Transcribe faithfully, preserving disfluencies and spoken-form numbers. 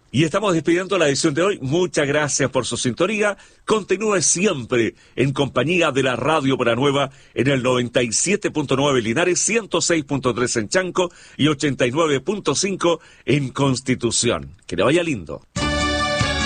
Y estamos despidiendo la edición de hoy. Muchas gracias por su sintonía. Continúe siempre en compañía de la Radio Buena Nueva en el noventa y siete punto nueve Linares, ciento seis punto tres en Chanco y ochenta y nueve punto cinco en Constitución. Que le vaya lindo.